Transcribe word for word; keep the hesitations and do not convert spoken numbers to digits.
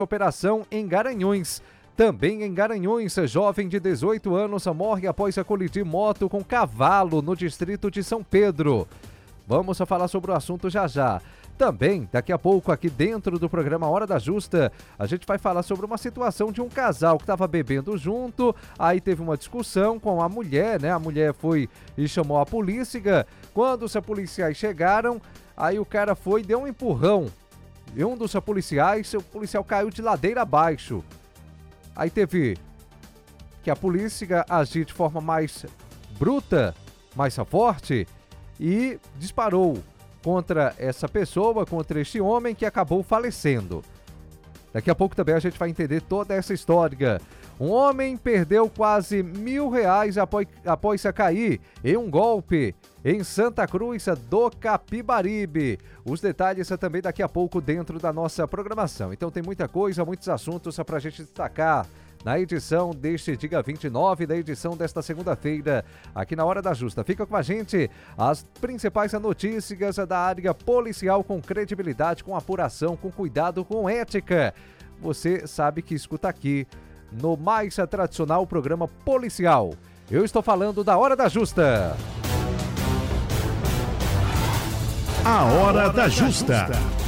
Operação em Garanhuns. Também em Garanhuns, jovem de dezoito anos morre após colidir moto com cavalo no distrito de São Pedro. Vamos falar sobre o assunto já já. Também, daqui a pouco, aqui dentro do programa Hora da Justa, a gente vai falar sobre uma situação de um casal que estava bebendo junto, aí teve uma discussão com a mulher, né? A mulher foi e chamou a polícia. Quando os policiais chegaram, aí o cara foi e deu um empurrão. E um dos policiais, o policial caiu de ladeira abaixo. Aí teve que a polícia agir de forma mais bruta, mais forte, e disparou contra essa pessoa, contra este homem que acabou falecendo. Daqui a pouco também a gente vai entender toda essa história. Um homem perdeu quase mil reais após, após cair em um golpe em Santa Cruz do Capibaribe. Os detalhes também daqui a pouco dentro da nossa programação. Então tem muita coisa, muitos assuntos para a gente destacar na edição deste dia vinte e nove, da edição desta segunda-feira, aqui na Hora da Justa. Fica com a gente as principais notícias da área policial com credibilidade, com apuração, com cuidado, com ética. Você sabe que escuta aqui no mais tradicional programa policial. Eu estou falando da Hora da Justa. A Hora da Justa.